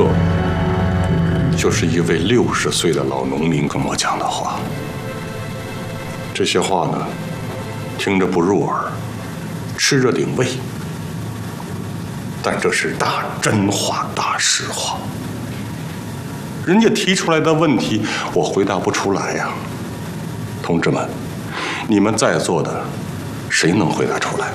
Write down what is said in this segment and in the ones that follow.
这就是一位60岁的老农民跟我讲的话。这些话呢，听着不入耳，吃着顶胃，但这是大真话、大实话。人家提出来的问题，我回答不出来呀。同志们，你们在座的，谁能回答出来？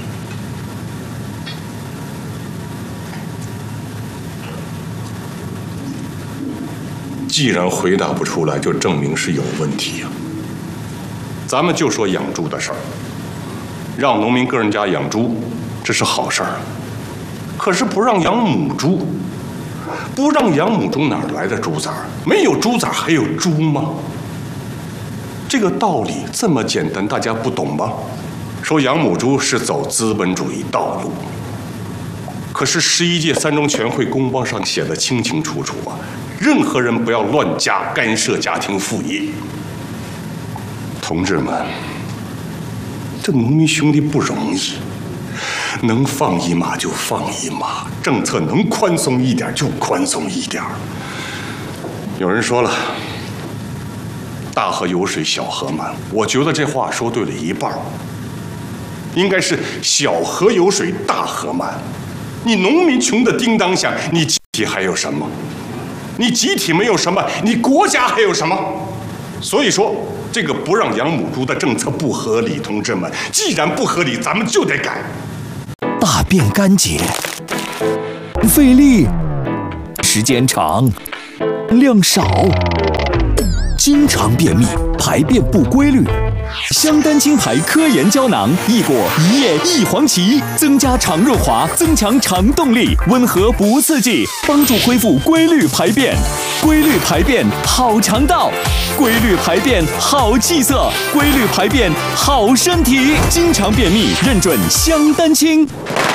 既然回答不出来，就证明是有问题呀。咱们就说养猪的事儿，让农民个人家养猪，这是好事儿。可是不让养母猪，不让养母猪，哪来的猪崽儿？没有猪崽儿还有猪吗？这个道理这么简单，大家不懂吗？说养母猪是走资本主义道路，可是11届三中全会公报上写的清清楚楚啊，任何人不要乱加干涉家庭副业。同志们，这农民兄弟不容易，能放一马就放一马，政策能宽松一点就宽松一点。有人说了，大河有水小河满，我觉得这话说对了一半，应该是小河有水大河满。你农民穷得叮当响，你集体还有什么？你集体没有什么，你国家还有什么？所以说，这个不让养母猪的政策不合理，同志们，既然不合理，咱们就得改。 大便干结，费力，时间长，量少，经常便秘，排便不规律。香丹青牌科研胶囊，益果一叶一黄芪，增加肠润滑，增强肠动力，温和不刺激，帮助恢复规律排便。规律排便好肠道，规律排便好气色，规律排便好身体。经常便秘，认准香丹青。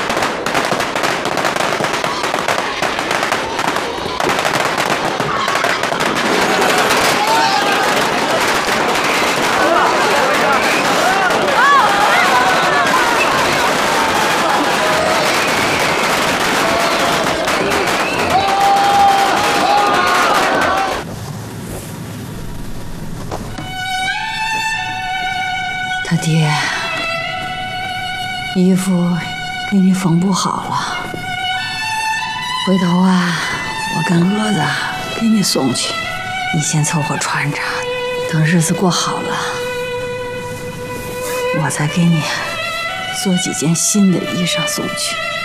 他爹，衣服给你缝不好了，回头啊，我跟蛾子给你送去，你先凑合穿着，等日子过好了，我再给你做几件新的衣裳送去。